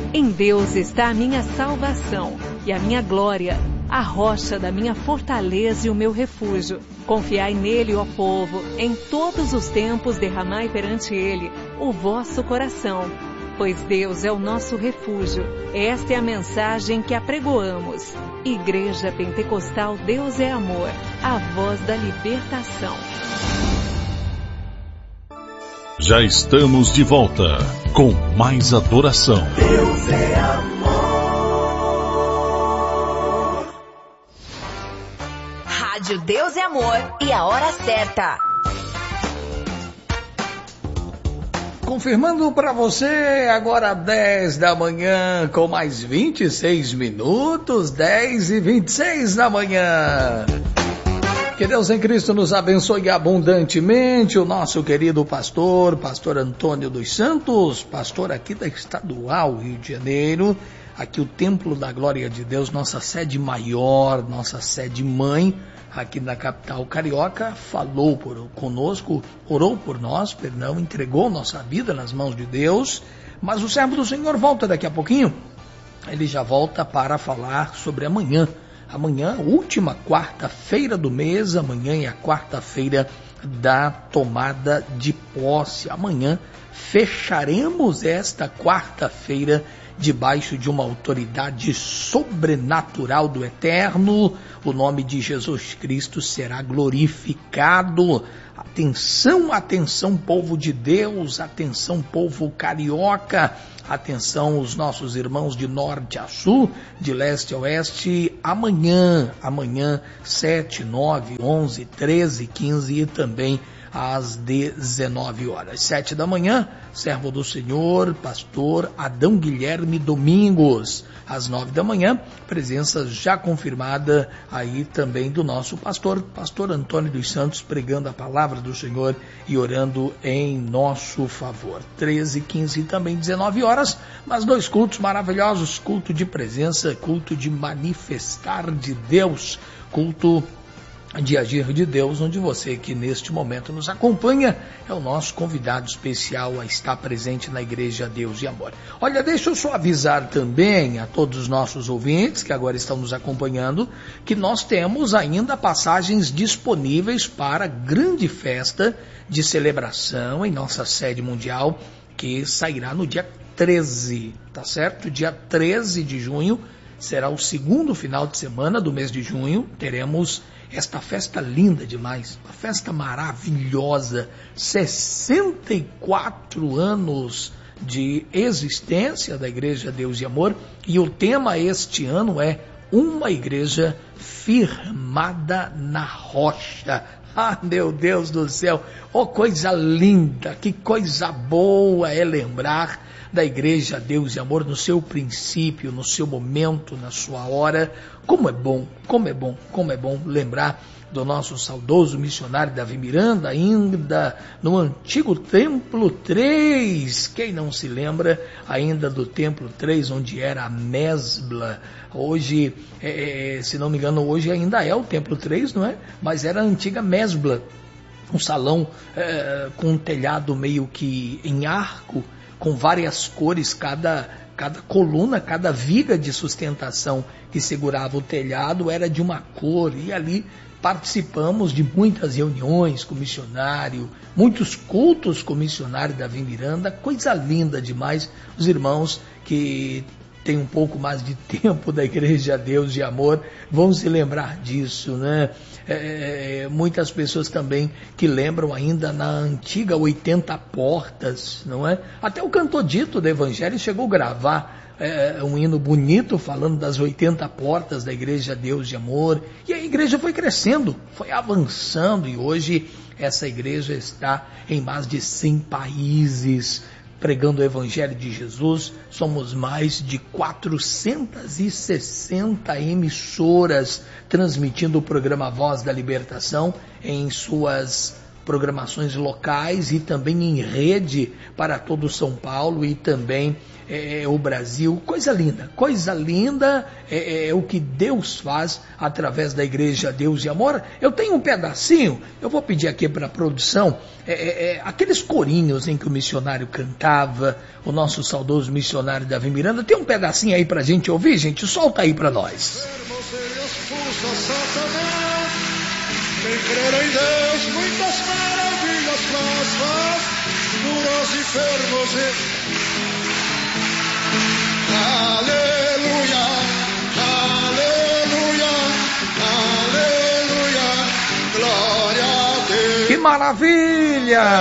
Em Deus está a minha salvação e a minha glória, a rocha da minha fortaleza e o meu refúgio. Confiai nele, ó povo, em todos os tempos derramai perante ele o vosso coração, pois Deus é o nosso refúgio. Esta é a mensagem que apregoamos. Igreja Pentecostal Deus é Amor, a voz da libertação. Já estamos de volta com mais adoração. Deus é amor. Rádio Deus é Amor e a hora certa. Confirmando para você, agora 10 da manhã, com mais 26 minutos, 10h26 da manhã. Que Deus em Cristo nos abençoe abundantemente. O nosso querido pastor Antônio dos Santos, pastor aqui da Estadual Rio de Janeiro, aqui o Templo da Glória de Deus, nossa sede maior, nossa sede mãe, aqui na capital carioca, falou conosco, orou por nós, entregou nossa vida nas mãos de Deus, mas o servo do Senhor volta daqui a pouquinho, ele já volta para falar sobre amanhã. Amanhã, última quarta-feira do mês, amanhã é a quarta-feira da tomada de posse. Amanhã fecharemos esta quarta-feira debaixo de uma autoridade sobrenatural do Eterno. O nome de Jesus Cristo será glorificado. Atenção, atenção, povo de Deus, atenção, povo carioca, atenção, os nossos irmãos de norte a sul, de leste a oeste, amanhã, 7, 9, 11, 13, 15 e também às 19 horas. 7 da manhã, servo do Senhor, pastor Adão Guilherme Domingos. Às 9 da manhã, presença já confirmada aí também do nosso pastor Antônio dos Santos, pregando a palavra do Senhor e orando em nosso favor. 13, 15 e também 19 horas, mas dois cultos maravilhosos, culto de presença, culto de manifestar de Deus, culto de agir de Deus, onde você que neste momento nos acompanha é o nosso convidado especial a estar presente na Igreja Deus e Amor. Olha, deixa eu só avisar também a todos os nossos ouvintes que agora estão nos acompanhando que nós temos ainda passagens disponíveis para a grande festa de celebração em nossa sede mundial que sairá no dia 13, tá certo? Dia 13 de junho será o segundo final de semana do mês de junho, teremos esta festa linda demais, uma festa maravilhosa, 64 anos de existência da Igreja Deus e Amor, e o tema este ano é uma igreja firmada na rocha. Ah, meu Deus do céu, oh coisa linda, que coisa boa é lembrar da Igreja Deus e Amor no seu princípio, no seu momento, na sua hora. Como é bom lembrar do nosso saudoso missionário Davi Miranda, ainda no antigo Templo 3. Quem não se lembra ainda do Templo 3, onde era a mesbla? Hoje, se não me engano, hoje ainda é o Templo 3, não é? Mas era a antiga mesbla, um salão com um telhado meio que em arco, com várias cores, cada coluna, cada viga de sustentação que segurava o telhado era de uma cor, e ali participamos de muitas reuniões com o missionário, muitos cultos com o missionário Davi Miranda, coisa linda demais. Os irmãos que têm um pouco mais de tempo da Igreja Deus e Amor vão se lembrar disso, né? Muitas pessoas também que lembram ainda na antiga 80 portas, não é? Até o cantor Dito do Evangelho chegou a gravar um hino bonito falando das 80 portas da Igreja Deus e Amor, e a igreja foi crescendo, foi avançando, e hoje essa igreja está em mais de 100 países, pregando o Evangelho de Jesus. Somos mais de 460 emissoras transmitindo o programa Voz da Libertação em suas programações locais e também em rede para todo São Paulo e também o Brasil. Coisa linda é o que Deus faz através da Igreja Deus e Amor. Eu tenho um pedacinho, eu vou pedir aqui para a produção, aqueles corinhos em que o missionário cantava, o nosso saudoso missionário Davi Miranda. Tem um pedacinho aí pra gente ouvir, gente? Solta aí pra nós. Quem crer em Deus, muitas maravilhas faz, duros e enfermos Aleluia, aleluia, aleluia, glória a Deus. Que maravilha!